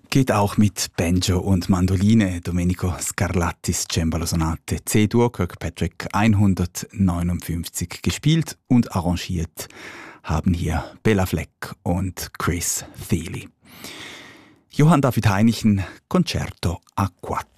Geht auch mit Banjo und Mandoline. Domenico Scarlattis Cembalo Sonate C-Dur Kirkpatrick 159 gespielt und arrangiert haben hier Bela Fleck und Chris Thile. Johann David Heinichen, Concerto a 4.